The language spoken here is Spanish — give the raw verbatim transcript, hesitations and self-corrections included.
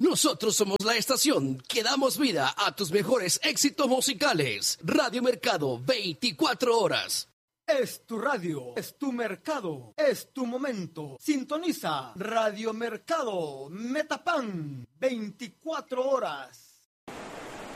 Nosotros somos la estación que damos vida a tus mejores éxitos musicales. Radio Mercado, veinticuatro horas. Es tu radio, es tu mercado, es tu momento. Sintoniza Radio Mercado, Metapan, veinticuatro horas.